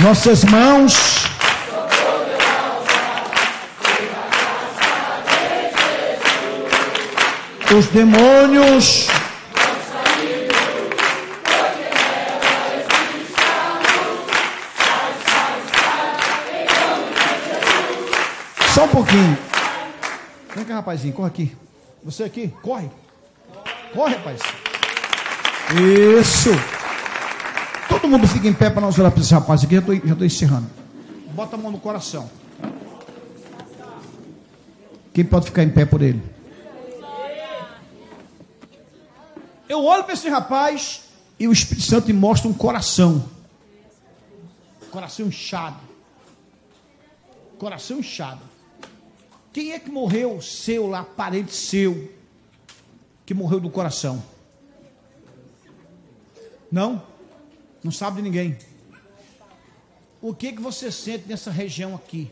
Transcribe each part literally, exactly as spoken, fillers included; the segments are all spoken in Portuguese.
Nossas mãos os demônios só um pouquinho. Vem cá, rapazinho, corre aqui. Você aqui, corre. Corre, rapaz. Isso. Todo mundo fica em pé para nós olhar para esse rapaz aqui. Já estou já estou encerrando. Bota a mão no coração. Quem pode ficar em pé por ele? Eu olho para esse rapaz e o Espírito Santo me mostra um coração. Coração inchado. Coração inchado. Quem é que morreu seu lá, parente seu, que morreu do coração? Não? Não sabe de ninguém. O que que você sente nessa região aqui?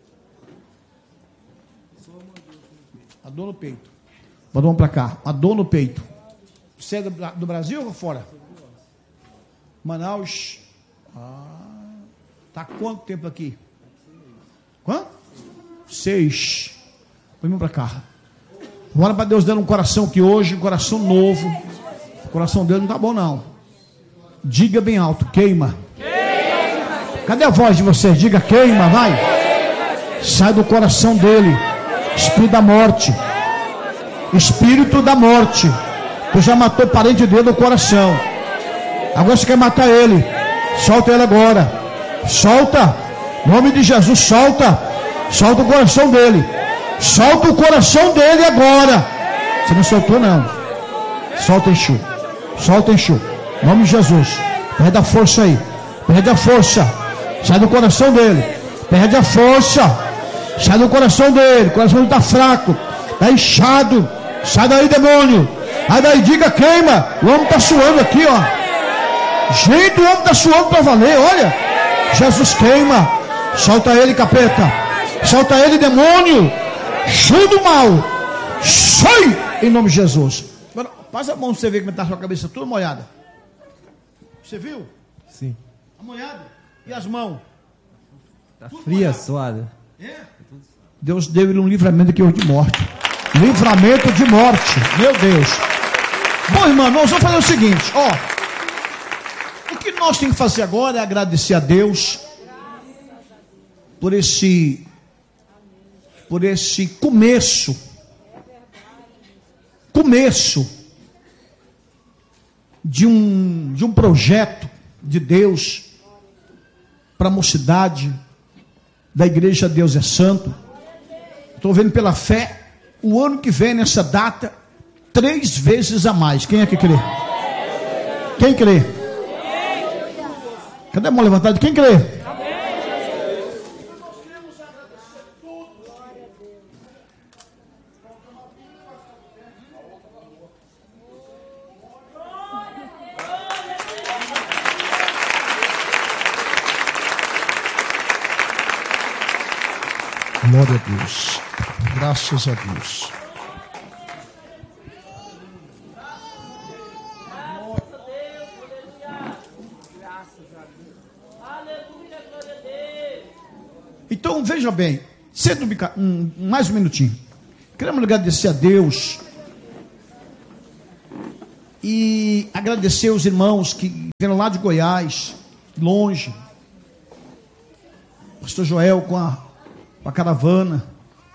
A dor no peito. Vamos para cá. A dor no peito. Você é do, do Brasil ou fora? Manaus. Ah, tá quanto tempo aqui? Quanto? Seis. Vamos para cá. Bora para Deus dando um coração que hoje, um coração novo. O coração dele não tá bom não. Diga bem alto, queima. Queima. Cadê a voz de vocês? Diga queima, vai. Queima. Sai do coração dele. Espírito da morte. Espírito da morte. Tu já matou parente dele do coração. Agora você quer matar ele. Solta ele agora. Solta. Em nome de Jesus, solta. Solta o coração dele. Solta o coração dele agora. Você não soltou não. Solta Exu. Solta Exu. Em nome de Jesus. Perde a força aí. Perde a força. Sai do coração dele. Perde a força. Sai do coração dele. O coração está fraco. Está inchado. Sai daí, demônio. Aí daí, diga queima. O homem está suando aqui, ó. Gente, o homem está suando para valer. Olha. Jesus queima. Solta ele, capeta. Solta ele, demônio. Show do mal. Sai em nome de Jesus. Agora, passa a mão para você ver como está a sua cabeça toda molhada. Você viu? Sim. Tá molhada. E as mãos? Tá fria, suada. É? Deus deu-lhe um livramento aqui hoje de morte. Livramento de morte. Meu Deus. Bom, irmão, nós vamos fazer o seguinte, ó. O que nós temos que fazer agora é agradecer a Deus por esse por esse começo começo de um de um projeto de Deus para a mocidade da igreja Deus é Santo. Estou vendo pela fé o ano que vem nessa data três vezes a mais. Quem é que crê? Quem crê? Cadê a mão levantada? Quem crê? Glória a Deus. Graças a Deus. Então veja bem, senta um, um, mais um minutinho. Queremos agradecer a Deus e agradecer os irmãos que vieram lá de Goiás, longe. Pastor Joel com a, com a caravana.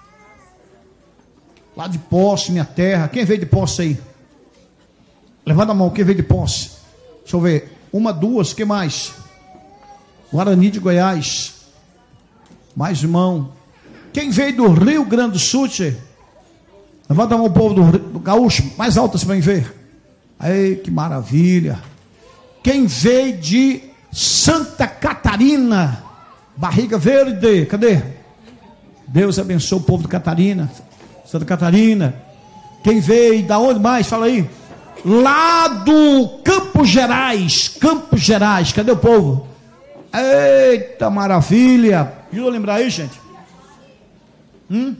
Lá de Posse, minha terra. Quem veio de Posse aí? Levanta a mão, quem veio de Posse? Deixa eu ver. Uma, duas, que mais? Guarani de Goiás. Mais irmão. Quem veio do Rio Grande do Sul? Tchê? Levanta a mão, o povo do, do Gaúcho. Mais alto você vai ver. Aí, que maravilha. Quem veio de Santa Catarina? Barriga Verde. Cadê? Deus abençoe o povo de Catarina. Santa Catarina. Quem veio, da onde mais? Fala aí. Lá do Campos Gerais. Campos Gerais. Cadê o povo? Eita maravilha. Ajuda a lembrar aí, gente. Hum?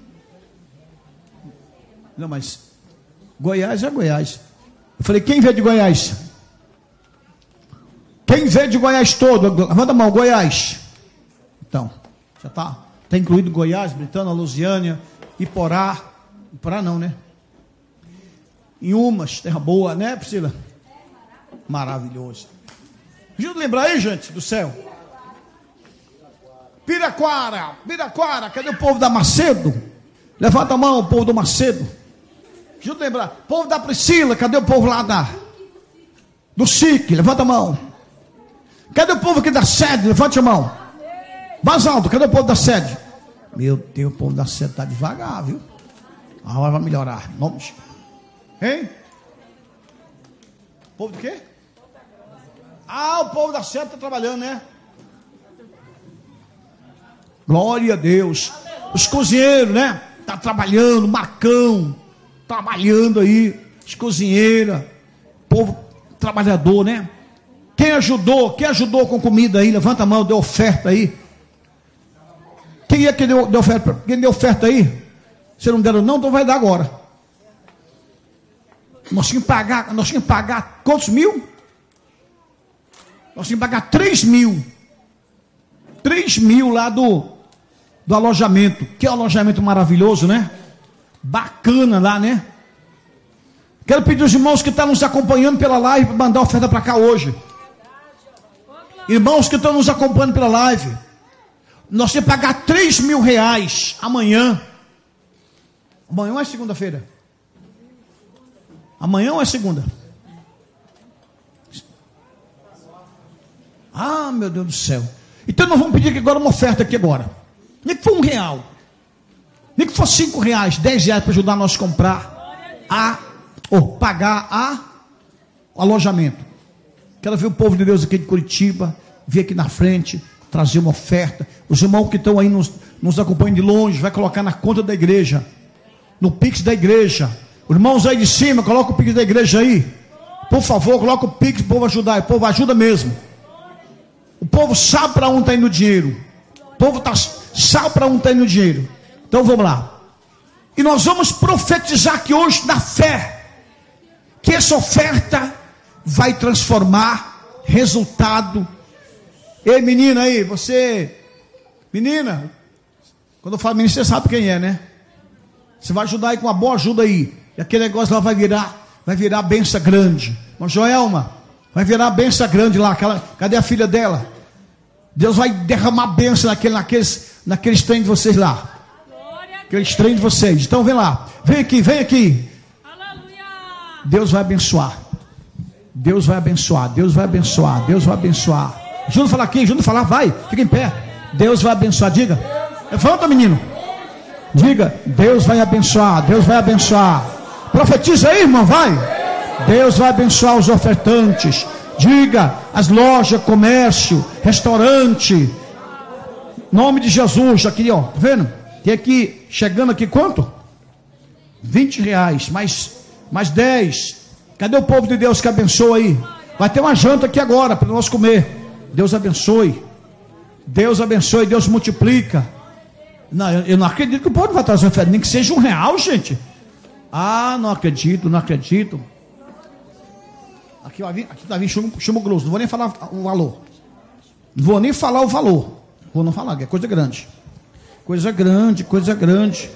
Não, mas Goiás é Goiás. Eu falei, quem veio de Goiás? Quem veio de Goiás todo? Levanta a mão, Goiás. Então, já está tá incluído Goiás, Britânia, Lusiânia, Iporá. Iporá não, né? Inhumas, terra boa, né, Priscila? Maravilhoso. Ajuda a lembrar aí, gente, do céu. Piraquara, Piraquara, cadê o povo da Macedo? Levanta a mão, o povo do Macedo. Ajuda a lembrar. Povo da Priscila, cadê o povo lá da, do S I C? Levanta a mão. Cadê o povo aqui da sede? Levante a mão. Mais alto, cadê o povo da sede? Meu Deus, o povo da sede está devagar, viu? A hora vai melhorar. Vamos. Hein? Povo do quê? Ah, o povo da sede está trabalhando, né? Glória a Deus. Os cozinheiros, né? Está trabalhando, Marcão, trabalhando aí. As cozinheiras, povo trabalhador, né? Quem ajudou? Quem ajudou com comida aí? Levanta a mão, deu oferta aí. Quem é que deu, deu oferta? Quem deu oferta aí? Se não deram não, então vai dar agora. Nós tínhamos que pagar, nós tínhamos que pagar quantos mil? Nós tínhamos que pagar três mil. três mil lá do, do alojamento. Que é um alojamento maravilhoso, né? Bacana lá, né? Quero pedir aos irmãos que estão nos acompanhando pela live para mandar oferta para cá hoje. Irmãos que estão nos acompanhando pela live, nós temos que pagar três mil reais amanhã. Amanhã ou é segunda-feira? Amanhã ou é segunda? Ah, meu Deus do céu. Então nós vamos pedir aqui agora uma oferta aqui agora. Nem que for um real. Nem que for cinco reais, dez reais para ajudar nós a comprar a, ou pagar a, o alojamento. Quero ver o povo de Deus aqui de Curitiba, vir aqui na frente, trazer uma oferta. Os irmãos que estão aí nos, nos acompanham de longe, vai colocar na conta da igreja, no Pix da igreja. Os irmãos aí de cima, coloca o Pix da igreja aí. Por favor, coloca o Pix para o povo ajudar. O povo ajuda mesmo. O povo sabe para onde está indo o dinheiro. O povo tá, sabe para onde está indo o dinheiro. Então vamos lá. E nós vamos profetizar aqui hoje na fé, que essa oferta vai transformar resultado. Ei, menina aí, você, menina, quando eu falo menina, você sabe quem é, né? Você vai ajudar aí com uma boa ajuda aí, e aquele negócio lá vai virar, vai virar benção grande. Mas Joelma, vai virar benção grande lá. Aquela, cadê a filha dela? Deus vai derramar benção naquele, naqueles, naqueles trem de vocês lá. Aqueles trem de vocês. Então vem lá, vem aqui, vem aqui. Deus vai abençoar. Deus vai abençoar, Deus vai abençoar, Deus vai abençoar. Ajuda a falar aqui, ajuda a falar, vai, fica em pé. Deus vai abençoar, diga. Levanta, menino. Diga, Deus vai abençoar, Deus vai abençoar. Profetiza aí, irmão, vai. Deus vai abençoar os ofertantes. Diga, as lojas, comércio, restaurante. Nome de Jesus, aqui, ó, tá vendo? Tem aqui, chegando aqui quanto? vinte reais, mais, mais dez. Cadê o povo de Deus que abençoa aí? Vai ter uma janta aqui agora para nós comer. Deus abençoe. Deus abençoe, Deus multiplica. Não, eu, eu não acredito que o povo vai trazer uma oferta, nem que seja um real, gente. Ah, não acredito, não acredito. Aqui, aqui está vindo chama, chama o grosso. Não vou nem falar o valor. Não vou nem falar o valor. Vou não falar, é coisa grande. Coisa grande, coisa grande.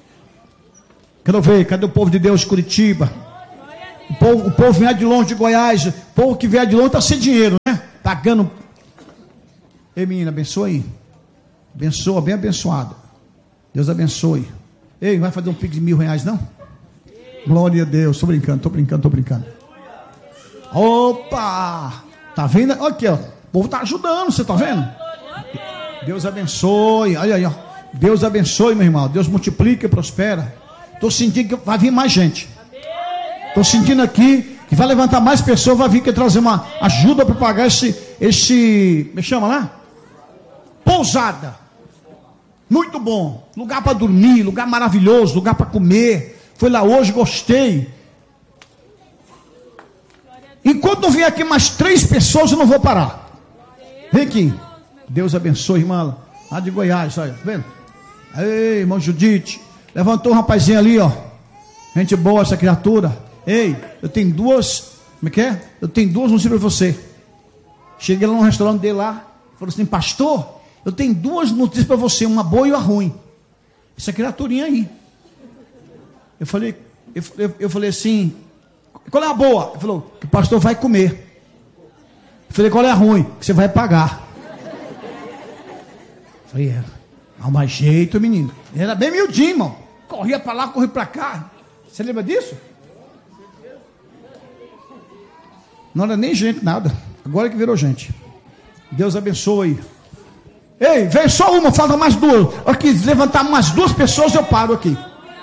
Quero ver, cadê o povo de Deus de Curitiba? O povo, o povo vem de longe de Goiás. O povo que vem de longe está sem dinheiro, né? Pagando. Ei, menina, abençoa aí. Abençoa, bem abençoado. Deus abençoe. Ei, vai fazer um pix de mil reais, não? Glória a Deus. Estou brincando, estou brincando, estou brincando. Opa! Tá vendo? Olha aqui, ó. O povo está ajudando, você está vendo? Deus abençoe. Olha aí, ó. Deus abençoe, meu irmão. Deus multiplica e prospera. Estou sentindo que vai vir mais gente. Estou sentindo aqui que vai levantar mais pessoas, vai vir que trazer uma ajuda para pagar esse, esse, me chama lá? Pousada. Muito bom. Lugar para dormir, lugar maravilhoso, lugar para comer. Foi lá hoje, gostei. Enquanto não vier aqui mais três pessoas, eu não vou parar. Vem aqui. Deus abençoe, irmã. Lá de Goiás, olha, tá vendo? Ei, irmão Judite. Levantou um rapazinho ali, ó. Gente boa essa criatura. Ei, eu tenho duas, como é que é? Eu tenho duas notícias para você. Cheguei lá no restaurante dele lá, falou assim, pastor, Eu tenho duas notícias para você, uma boa e uma ruim. Essa criaturinha aí. Eu falei, eu, eu, eu falei assim, qual é a boa? Ele falou, que o pastor vai comer. Eu falei, qual é a ruim? Que você vai pagar. Eu falei, é, não mais jeito, menino. Ele era bem miudinho, irmão. Corria para lá, corria para cá. Você lembra disso? Não era nem gente, nada. Agora que virou gente. Deus abençoe aí. Ei, veio só uma, falta mais duas. Aqui, levantar umas duas pessoas, eu paro aqui.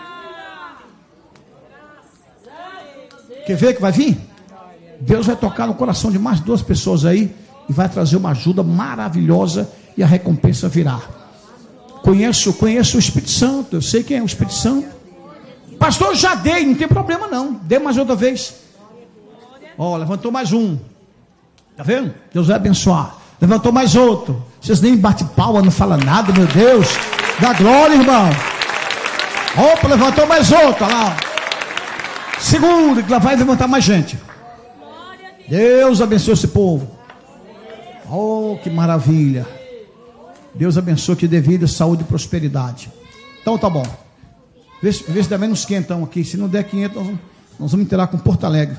Quer ver que vai vir? Deus vai tocar no coração de mais duas pessoas aí e vai trazer uma ajuda maravilhosa e a recompensa virá. Conheço, conheço o Espírito Santo, eu sei quem é o Espírito Santo. Pastor, já dei, não tem problema não. Dê mais outra vez. Ó, oh, levantou mais um. Tá vendo? Deus vai abençoar. Levantou mais outro. Vocês nem batem palma, não falam nada, meu Deus. Dá glória, irmão. Opa, levantou mais outro. Olha lá. Segundo, que lá vai levantar mais gente. Deus abençoe esse povo. Oh, que maravilha. Deus abençoe que dê vida, saúde e prosperidade. Então tá bom. Vê se, vê se dá menos quentão aqui. Se não der quinhentos, nós vamos, nós vamos interar com Porto Alegre.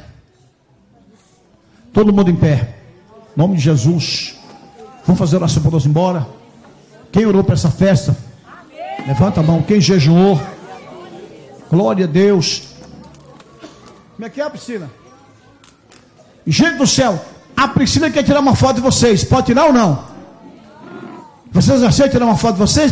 Todo mundo em pé. Em nome de Jesus. Vamos fazer oração para nós ir embora. Quem orou para essa festa? Levanta a mão. Quem jejuou? Glória a Deus. Como é que é a Priscila? Gente do céu, a Priscila quer tirar uma foto de vocês. Pode tirar ou não? Vocês aceitam tirar uma foto de vocês?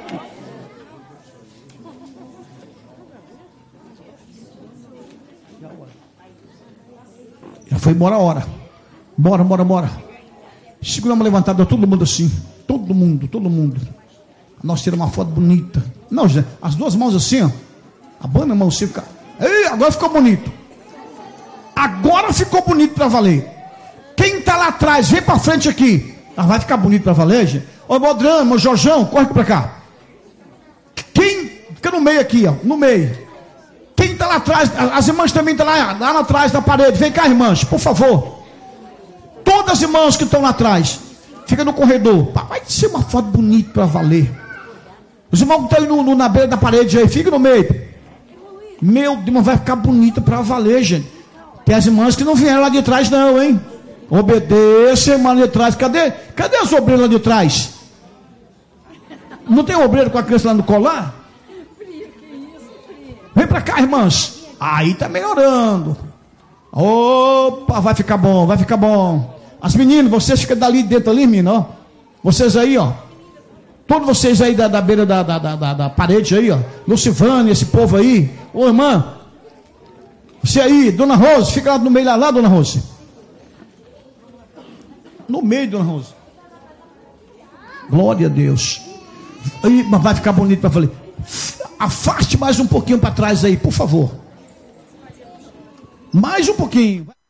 Já foi embora a hora. Bora, bora, bora. Segura uma levantada, todo mundo assim. Todo mundo, todo mundo. Nós tiramos uma foto bonita. Não, gente, as duas mãos assim, ó. Abana a mão assim, fica. Ei, agora ficou bonito. Agora ficou bonito para valer. Quem está lá atrás, vem para frente aqui. Ah, vai ficar bonito para valer, gente. Ô, Bodrama, ô, Jorjão, corre para cá. Quem fica no meio aqui, ó, no meio. Quem está lá atrás, as irmãs também estão lá, lá atrás da parede. Vem cá, irmãs, por favor. Todas as irmãs que estão lá atrás, fica no corredor. Vai ser uma foto bonita para valer. Os irmãos que estão ali no, no, na beira da parede aí, fica no meio. Meu Deus, vai ficar bonita para valer, gente. Tem as irmãs que não vieram lá de trás não, hein? Obedeça, irmã lá de trás. Cadê, cadê as obreiras lá de trás? Não tem obreiro com a criança lá no colar? Vem para cá, irmãs. Aí tá melhorando. Opa, vai ficar bom, vai ficar bom. As meninas, vocês ficam dali dentro ali, menina, ó. Vocês aí, ó. Todos vocês aí da, da beira da, da, da, da parede aí, ó. Lucivane, esse povo aí. Ô, irmã. Você aí, dona Rose, fica lá no meio lá, lá, dona Rose. No meio, dona Rose. Glória a Deus. Aí, mas vai ficar bonito para falar. Afaste mais um pouquinho para trás aí, por favor. Mais um pouquinho.